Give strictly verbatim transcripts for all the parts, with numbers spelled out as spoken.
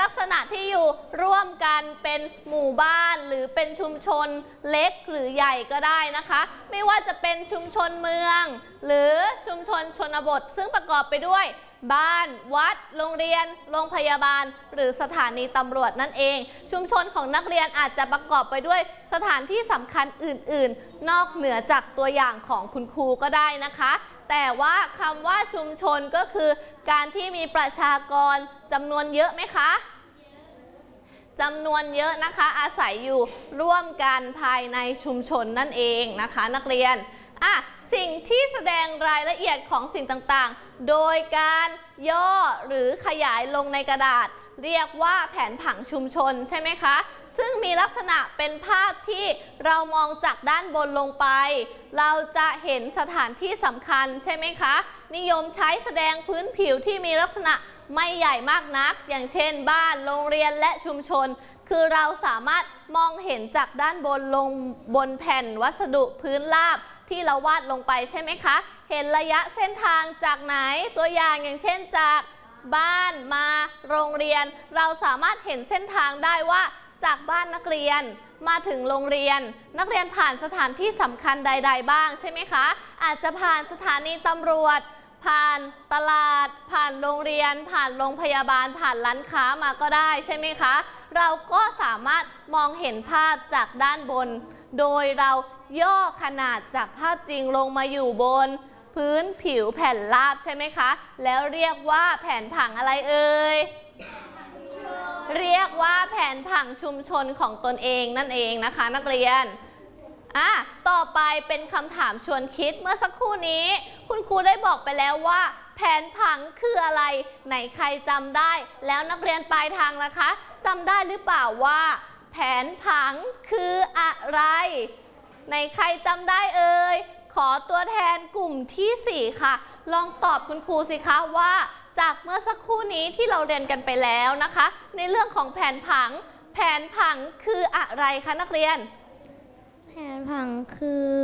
ลักษณะที่อยู่ร่วมกันเป็นหมู่บ้านหรือเป็นชุมชนเล็กหรือใหญ่ก็ได้นะคะไม่ว่าจะเป็นชุมชนเมืองหรือชุมชนชนบทซึ่งประกอบไปด้วยบ้านวัดโรงเรียนโรงพยาบาลหรือสถานีตำรวจนั่นเองชุมชนของนักเรียนอาจจะประกอบไปด้วยสถานที่สำคัญอื่นๆนอกเหนือจากตัวอย่างของคุณครูก็ได้นะคะแต่ว่าคำว่าชุมชนก็คือการที่มีประชากรจำนวนเยอะไหมคะจำนวนเยอะนะคะอาศัยอยู่ร่วมกันภายในชุมชนนั่นเองนะคะนักเรียนอ่ะสิ่งที่แสดงรายละเอียดของสิ่งต่างๆโดยการย่อหรือขยายลงในกระดาษเรียกว่าแผนผังชุมชนใช่ไหมคะซึ่งมีลักษณะเป็นภาพที่เรามองจากด้านบนลงไปเราจะเห็นสถานที่สำคัญใช่ไหมคะนิยมใช้แสดงพื้นผิวที่มีลักษณะไม่ใหญ่มากนักอย่างเช่นบ้านโรงเรียนและชุมชนคือเราสามารถมองเห็นจากด้านบนลงบนแผ่นวัสดุพื้นราบที่เราวาดลงไปใช่ไหมคะเห็นระยะเส้นทางจากไหนตัวอย่างอย่างเช่นจากบ้านมาโรงเรียนเราสามารถเห็นเส้นทางได้ว่าจากบ้านนักเรียนมาถึงโรงเรียนนักเรียนผ่านสถานที่สำคัญใดๆบ้างใช่ไหมคะอาจจะผ่านสถานีตำรวจผ่านตลาดผ่านโรงเรียนผ่านโรงพยาบาลผ่านร้านค้ามาก็ได้ใช่ไหมคะเราก็สามารถมองเห็นภาพจากด้านบนโดยเราย่อขนาดจากภาพจริงลงมาอยู่บนพื้นผิวแผ่นราบใช่ไหมคะแล้วเรียกว่าแผนผังอะไรเอ่ยเรียกว่าแผนผังชุมชนของตนเองนั่นเองนะคะนักเรียนอ่ะต่อไปเป็นคำถามชวนคิดเมื่อสักครู่นี้คุณครูได้บอกไปแล้วว่าแผนผังคืออะไรไหนใครจำได้แล้วนักเรียนปลายทางล่ะคะจำได้หรือเปล่าว่าแผนผังคืออะไรไหนใครจำได้เอ่ยขอตัวแทนกลุ่มที่สี่ค่ะลองตอบคุณครูสิคะว่าจากเมื่อสักครู่นี้ที่เราเรียนกันไปแล้วนะคะในเรื่องของแผนผังแผนผังคืออะไรคะนักเรียนแผนผังคือ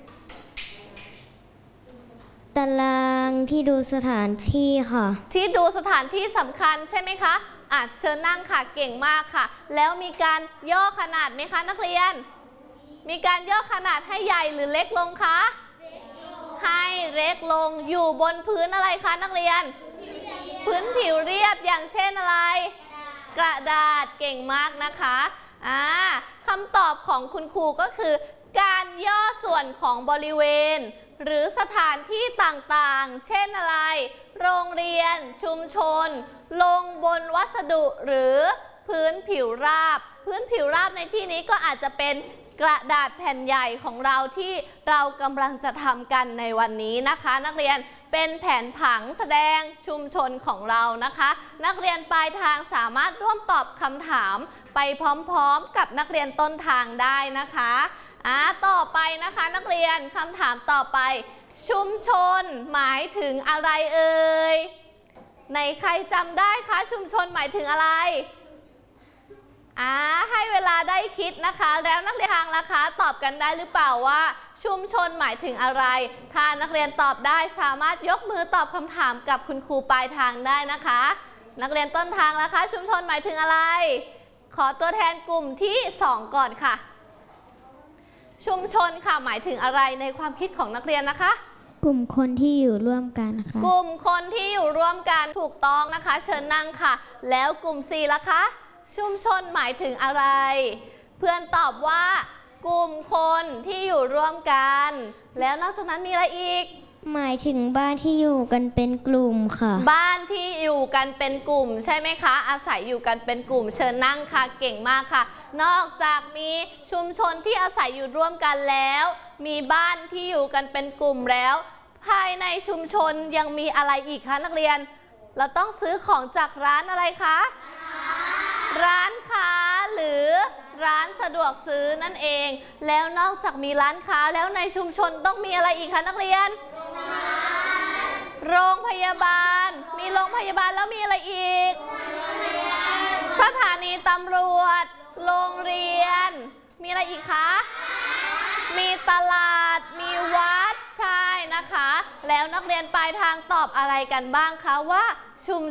ตารางที่ดูสถานที่ค่ะที่ดูสถานที่สำคัญใช่ไหมคะอ่ะเชิญนั่งค่ะเก่งมากค่ะแล้วมีการย่อขนาดไหมคะนักเรียนมีการย่อขนาดให้ใหญ่หรือเล็กลงคะให้เล็กลงอยู่บนพื้นอะไรคะนักเรียนพื้นผิวเรียบอย่างเช่นอะไรกระดาษเก่งมากนะคะอ่าคำตอบของคุณครูก็คือการย่อส่วนของบริเวณหรือสถานที่ต่างๆเช่นอะไรโรงเรียนชุมชนลงบนวัสดุหรือพื้นผิวราบพื้นผิวราบในที่นี้ก็อาจจะเป็นกระดาษแผ่นใหญ่ของเราที่เรากำลังจะทำกันในวันนี้นะคะนักเรียนเป็นแผนผังแสดงชุมชนของเรานะคะนักเรียนปลายทางสามารถร่วมตอบคำถามไปพร้อมๆกับนักเรียนต้นทางได้นะคะอ่าต่อไปนะคะนักเรียนคำถามต่อไปชุมชนหมายถึงอะไรเอ่ยไหนใครจำได้คะชุมชนหมายถึงอะไรอ่าให้เวลาได้คิดนะคะแล้วนักเรียนทางล่ะคะตอบกันได้หรือเปล่าว่าชุมชนหมายถึงอะไรถ้านักเรียนตอบได้สามารถยกมือตอบคำถามกับคุณครูปลายทางได้นะคะนักเรียนต้นทางล่ะคะชุมชนหมายถึงอะไรขอตัวแทนกลุ่มที่สองก่อนค่ะชุมชนค่ะหมายถึงอะไรในความคิดของนักเรียนนะคะกลุ่มคนที่อยู่ร่วมกันค่ะกลุ่มคนที่อยู่ร่วมกันถูกต้องนะคะเชิญนั่งค่ะแล้วกลุ่มสี่ล่ะคะชุมชนหมายถึงอะไรเพื่อนตอบว่ากลุ่มคนที่อยู่ร่วมกันแล้วนอกจากนั้นมีอะไรอีกหมายถึงบ้านที่อยู่กันเป็นกลุ่มค่ะบ้านที่อยู่กันเป็นกลุ่มใช่ไหมคะอาศัยอยู่กันเป็นกลุ่มเชิญนั่งค่ะเก่งมากค่ะนอกจากมีชุมชนที่อาศัยอยู่ร่วมกันแล้วมีบ้านที่อยู่กันเป็นกลุ่มแล้วภายในชุมชนยังมีอะไรอีกคะนักเรียนเราต้องซื้อของจากร้านอะไรคะร้านค้าหรือร้านสะดวกซื้อนั่นเองแล้วนอกจากมีร้านค้าแล้วในชุมชนต้องมีอะไรอีกคะนักเรียนโรงพยาบาลมีโรงพยาบาลแล้วมีอะไรอีกสถานีตำรวจโรงเรียนมีอะไรอีกคะมีตลาดมีวัดใช่นะคะแล้วนักเรียนปลายทางตอบอะไรกันบ้างคะว่าชุม